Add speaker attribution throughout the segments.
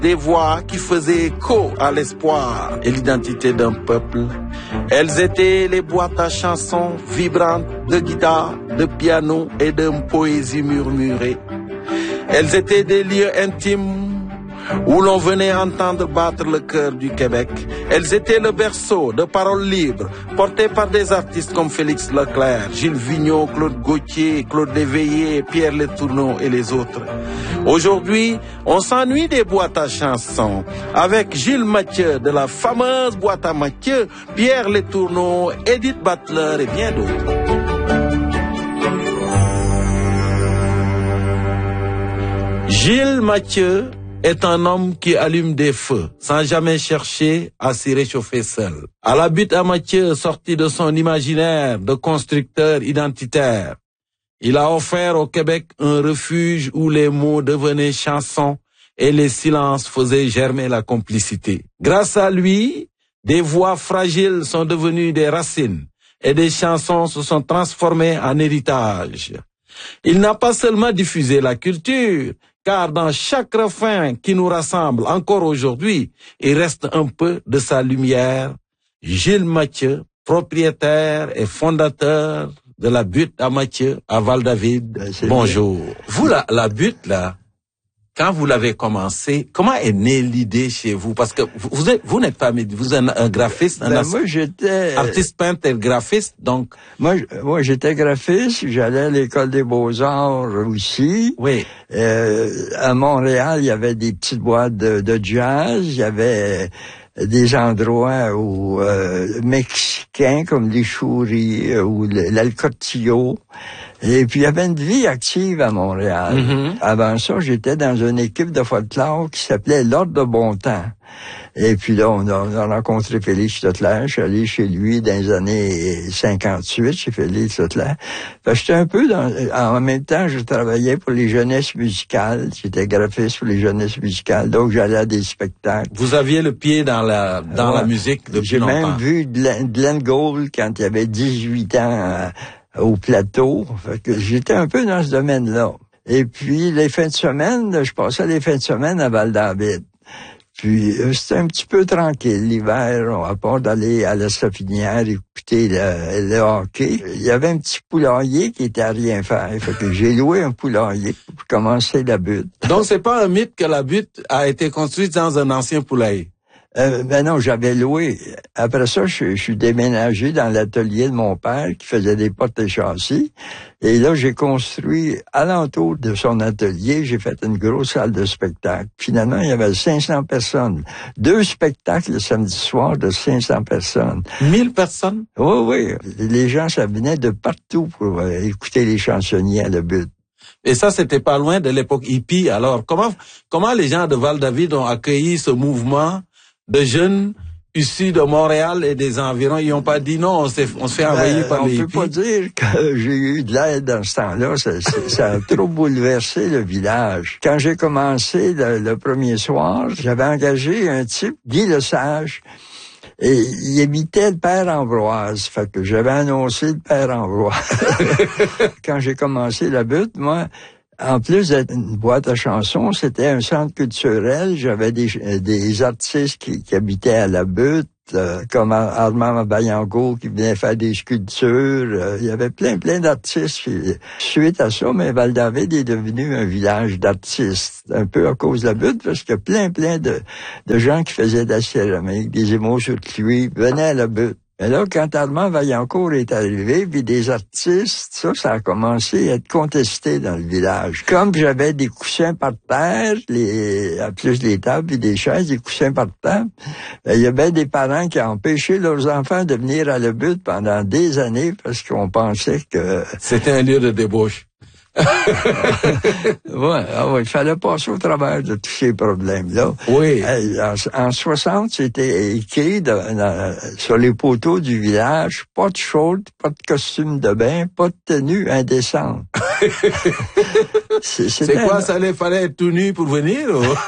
Speaker 1: des voix qui faisaient écho à l'espoir et l'identité d'un peuple. Elles étaient les boîtes à chansons vibrantes de guitare, de piano et de poésie murmurée. Elles étaient des lieux intimes où l'on venait entendre battre le cœur du Québec. Elles étaient le berceau de paroles libres, portées par des artistes comme Félix Leclerc, Gilles Vigneault, Claude Gauthier, Claude Léveillé, Pierre Letourneau et les autres. Aujourd'hui, on s'ennuie des boîtes à chansons. Avec Gilles Mathieu de la fameuse boîte à Mathieu, Pierre Letourneau, Edith Butler et bien d'autres. Gilles Mathieu est un homme qui allume des feux, sans jamais chercher à s'y réchauffer seul. À la butte à Mathieu, sorti de son imaginaire de constructeur identitaire, il a offert au Québec un refuge où les mots devenaient chansons et les silences faisaient germer la complicité. Grâce à lui, des voix fragiles sont devenues des racines et des chansons se sont transformées en héritage. Il n'a pas seulement diffusé la culture, car dans chaque refrain qui nous rassemble encore aujourd'hui, il reste un peu de sa lumière. Gilles Mathieu, propriétaire et fondateur de la butte à Mathieu, à Val-David. Bonjour. Bien. Vous, la butte, là, quand vous l'avez commencé, comment est née l'idée chez vous? Parce que vous n'êtes pas, vous êtes un graphiste,
Speaker 2: moi j'étais
Speaker 1: artiste peintre et graphiste, donc.
Speaker 2: Moi j'étais graphiste, j'allais à l'école des Beaux-Arts aussi.
Speaker 1: Oui.
Speaker 2: À Montréal, il y avait des petites boîtes de jazz, il y avait des endroits où mexicains comme les Chouris ou l'Alcotillo. Et puis, il y avait une vie active à Montréal. Mm-hmm. Avant ça, j'étais dans une équipe de folklore qui s'appelait l'Ordre de Bon Temps. Et puis là, on a rencontré Félix Leclerc. Je suis allé chez lui dans les années 58, chez Félix Leclerc. J'étais un peu en même temps, je travaillais pour les jeunesses musicales. J'étais graphiste pour les jeunesses musicales. Donc, j'allais à des spectacles.
Speaker 1: Vous aviez le pied dans la musique depuis longtemps.
Speaker 2: J'ai même vu Glenn Gould quand il avait 18 ans au plateau. Fait que j'étais un peu dans ce domaine-là. Et puis, les fins de semaine, je passais les fins de semaine à Val-David. Puis, c'était un petit peu tranquille l'hiver, à part d'aller à la Safinière écouter le hockey. Il y avait un petit poulailler qui était à rien faire. Fait que j'ai loué un poulailler pour commencer la butte.
Speaker 1: Donc, c'est pas un mythe que la butte a été construite dans un ancien poulailler?
Speaker 2: Ben non, j'avais loué. Après ça, je suis déménagé dans l'atelier de mon père qui faisait des portes et châssis. Et là, j'ai construit alentour de son atelier, j'ai fait une grosse salle de spectacle. Finalement, il y avait 500 personnes. 2 spectacles le samedi soir de 500 personnes.
Speaker 1: 1000 personnes?
Speaker 2: Oui. Les gens, ça venait de partout pour écouter les chansonniers à la butte.
Speaker 1: Et ça, c'était pas loin de l'époque hippie. Alors, comment les gens de Val-David ont accueilli ce mouvement de jeunes issus de Montréal et des environs? Ils n'ont pas dit non, on se fait envahir par les hippies.
Speaker 2: On peut pas dire que j'ai eu de l'aide dans ce temps-là. Ça a trop bouleversé le village. Quand j'ai commencé le premier soir, j'avais engagé un type, Guy Lesage, et il habitait le Père Ambroise. Fait que j'avais annoncé le Père Ambroise. Quand j'ai commencé la butte, moi, en plus d'être une boîte à chansons, c'était un centre culturel. J'avais des artistes qui habitaient à la butte, comme Armand Bayango qui venait faire des sculptures. Il y avait plein d'artistes. Suite à ça, mais Val-David est devenu un village d'artistes. Un peu à cause de la butte, parce que plein de gens qui faisaient de la céramique, des émaux sur cuivre, venaient à la butte. Mais là, quand Armand Vaillancourt est arrivé, puis des artistes, ça a commencé à être contesté dans le village. Comme j'avais des coussins par terre, à plus les tables puis des chaises, des coussins par terre, il y avait des parents qui ont empêché leurs enfants de venir à la butte pendant des années parce qu'on pensait que...
Speaker 1: C'était un lieu de débauche.
Speaker 2: Il fallait passer au travers de tous ces problèmes-là.
Speaker 1: Oui.
Speaker 2: En 60, c'était écrit sur les poteaux du village, pas de short, pas de costume de bain, pas de tenue indécente.
Speaker 1: C'est quoi, ça il fallait être tout nu pour venir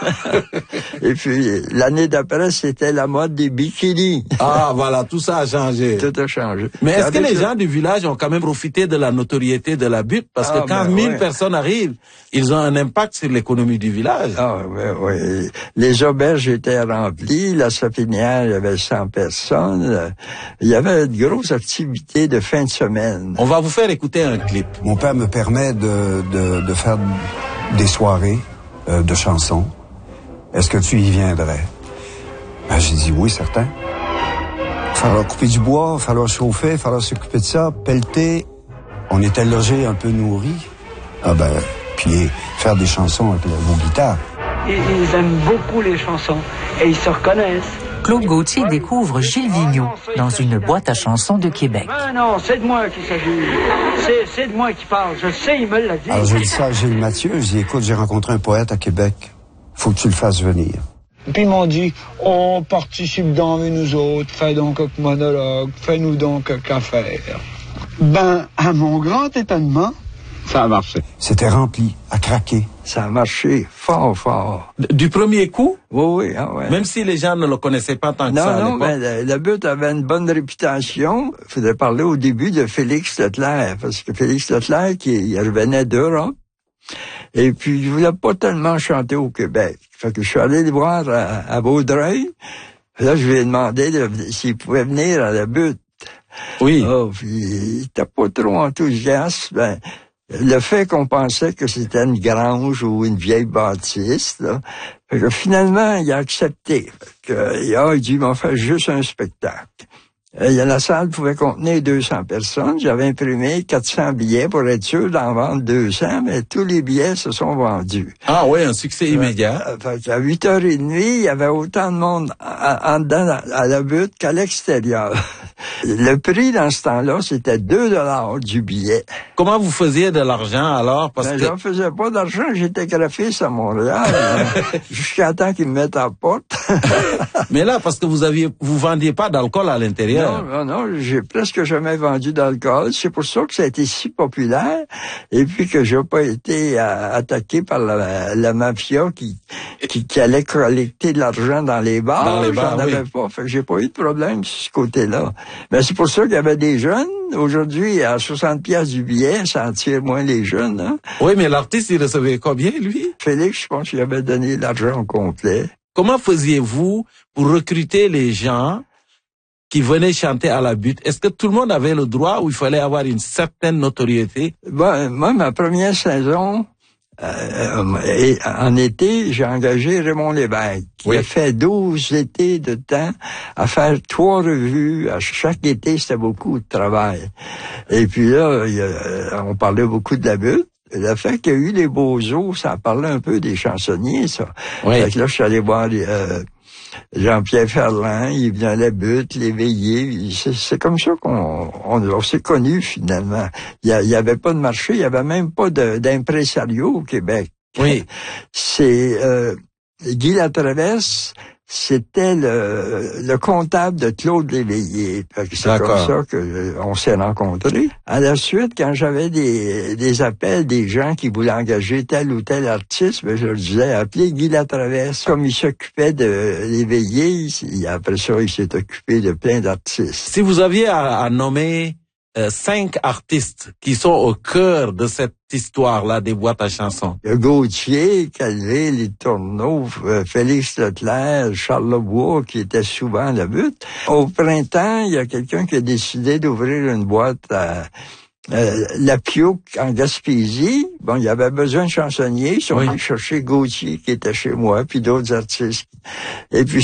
Speaker 2: Et puis, l'année d'après, c'était la mode des bikinis.
Speaker 1: Ah, voilà, tout ça a changé.
Speaker 2: Tout a changé.
Speaker 1: Mais est-ce que les gens du village ont quand même profité de la notoriété de la butte? Parce que quand 1000 personnes arrivent, ils ont un impact sur l'économie du village.
Speaker 2: Ah, oui. Les auberges étaient remplies, la sapinière, il y avait 100 personnes. Il y avait de grosses activités de fin de semaine.
Speaker 1: On va vous faire écouter un clip.
Speaker 3: Mon père me permet de faire des soirées de chansons. Est-ce que tu y viendrais? Ben, j'ai dit oui, certain. Il falloir couper du bois, il falloir chauffer, il falloir s'occuper de ça, pelleter. On était logés, un peu nourris. Puis faire des chansons avec vos guitares.
Speaker 4: Ils aiment beaucoup les chansons et ils se reconnaissent.
Speaker 5: Claude Gauthier découvre Gilles Vigneault dans une boîte à chansons de Québec.
Speaker 4: Non, c'est de moi qu'il s'agit. C'est de moi qui parle. Je sais, il me l'a dit.
Speaker 3: Alors j'ai dit ça à Gilles Mathieu. Je dis, écoute, j'ai rencontré un poète à Québec. Faut que tu le fasses venir.
Speaker 6: Puis ils m'ont dit, on participe donc avec nous autres, fais donc un monologue, fais-nous donc qu'à faire. Ben, à mon grand étonnement, ça a marché.
Speaker 3: C'était rempli, à craquer.
Speaker 2: Ça a marché fort, fort.
Speaker 1: Du premier coup?
Speaker 2: Oui.
Speaker 1: Même si les gens ne le connaissaient pas tant que ça.
Speaker 2: Non, la butte avait une bonne réputation. Il faudrait parler au début de Félix Leclerc, parce que Félix Leclerc, il revenait d'Europe. Et puis, il voulait pas tellement chanter au Québec. Fait que je suis allé le voir à Vaudreuil. Là, je lui ai demandé s'il pouvait venir à la butte.
Speaker 1: Oui.
Speaker 2: Puis, il était pas trop enthousiaste. Le fait qu'on pensait que c'était une grange ou une vieille bâtisse, là, fait que finalement, il a accepté. Il dit, il m'a fait juste un spectacle. La salle pouvait contenir 200 personnes. J'avais imprimé 400 billets pour être sûr d'en vendre 200, mais tous les billets se sont vendus.
Speaker 1: Ah oui, un succès immédiat.
Speaker 2: À 8h30, il y avait autant de monde en dedans à la butte qu'à l'extérieur. Le prix dans ce temps-là, c'était 2 $ du billet.
Speaker 1: Comment vous faisiez de l'argent alors?
Speaker 2: J'en faisais pas d'argent, j'étais graphiste à Montréal. Jusqu'à temps qu'ils me mettent à la porte.
Speaker 1: Mais là, parce que vous vendiez pas d'alcool à l'intérieur.
Speaker 2: Non, j'ai presque jamais vendu d'alcool. C'est pour ça que ça a été si populaire. Et puis que j'ai pas été attaqué par la mafia qui allait collecter de l'argent dans les bars. J'en avais pas. Fait que j'ai pas eu de problème sur ce côté-là. Mais c'est pour ça qu'il y avait des jeunes. Aujourd'hui, à 60$ du billet, ça attire moins les jeunes, hein.
Speaker 1: Oui, mais l'artiste, il recevait combien, lui?
Speaker 2: Félix, je pense qu'il avait donné l'argent au complet.
Speaker 1: Comment faisiez-vous pour recruter les gens qui venaient chanter à la butte? Est-ce que tout le monde avait le droit ou il fallait avoir une certaine notoriété?
Speaker 2: Moi, ma première saison, en été, j'ai engagé Raymond Lévesque, qui a fait 12 étés de temps à faire 3 revues. À chaque été, c'était beaucoup de travail. Et puis là, on parlait beaucoup de la butte. Le fait qu'il y a eu les Beaux-Eaux, ça parlait un peu des chansonniers, ça.
Speaker 1: Oui.
Speaker 2: Fait que là, je suis allé voir Jean-Pierre Ferland, il venait à la butte, les veillées. C'est comme ça qu'on s'est connus, finalement. Il y avait pas de marché, il y avait même pas d'impresario au Québec.
Speaker 1: Oui.
Speaker 2: C'est Guy Latraverse, c'était le comptable de Claude Léveillé. C'est comme ça qu'on s'est rencontrés. À la suite, quand j'avais des appels des gens qui voulaient engager tel ou tel artiste, je leur disais, appelez Guy Latraverse. Comme il s'occupait de Léveillé, après ça, il s'est occupé de plein d'artistes.
Speaker 1: Si vous aviez à nommer 5 artistes qui sont au cœur de cette histoire-là des boîtes à chansons.
Speaker 2: Gauthier, Calvé, Les Tourneaux, Félix Leclerc, Charles Lebois, qui était souvent à la butte. Au printemps, il y a quelqu'un qui a décidé d'ouvrir une boîte à la Piouk en Gaspésie. Bon, il y avait besoin de chansonniers. Ils sont allés chercher Gauthier, qui était chez moi, puis d'autres artistes. Et puis